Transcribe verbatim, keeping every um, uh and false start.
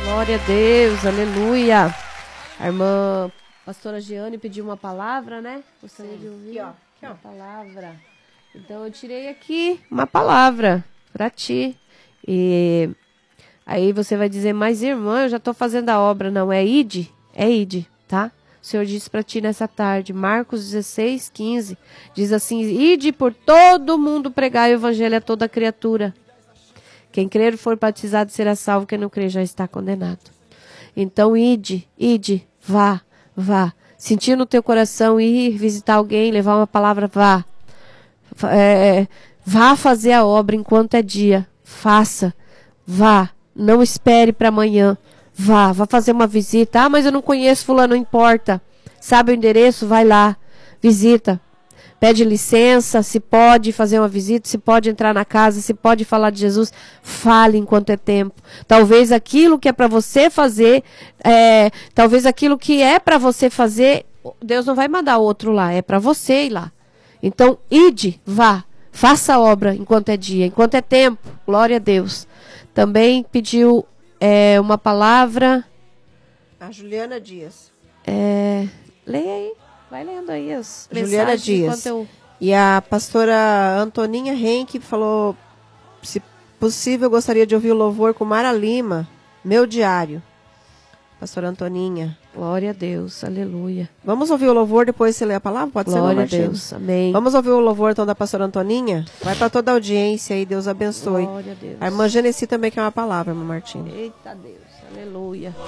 Glória a Deus, aleluia. A irmã pastora Giane pediu uma palavra, né? Gostaria de ouvir aqui, ó. Aqui, ó. uma palavra. Então eu tirei aqui uma palavra para ti. E aí você vai dizer, mas irmã, eu já estou fazendo a obra. Não, é ide? É ide, tá? O Senhor disse para ti nessa tarde, Marcos dezesseis, quinze, diz assim, ide por todo mundo pregar o evangelho a toda criatura. Quem crer e for batizado será salvo, quem não crer já está condenado. Então, ide, ide, vá, vá. Sentir no teu coração ir visitar alguém, levar uma palavra, vá. É, vá fazer a obra enquanto é dia. Faça, vá. Não espere para amanhã. Vá, vá fazer uma visita. Ah, mas eu não conheço fulano, não importa. Sabe o endereço? Vai lá, visita. Pede licença, se pode fazer uma visita, se pode entrar na casa, se pode falar de Jesus, fale enquanto é tempo. Talvez aquilo que é para você fazer, é, talvez aquilo que é para você fazer, Deus não vai mandar outro lá, é para você ir lá. Então, ide, vá, faça a obra enquanto é dia, enquanto é tempo, glória a Deus. Também pediu é, uma palavra. A Juliana Dias. É, leia aí. Vai lendo aí as Juliana Dias. Eu... E a pastora Antoninha Henke falou, se possível, gostaria de ouvir o louvor com Mara Lima, Meu Diário. Pastora Antoninha. Glória a Deus, aleluia. Vamos ouvir o louvor, depois você lê a palavra? Pode Glória ser, Glória a Deus, amém. Vamos ouvir o louvor, então, da pastora Antoninha? Vai para toda a audiência aí, Deus abençoe. Glória a Deus. A irmã Genesi também quer uma palavra, irmã Martina. Eita Deus, aleluia.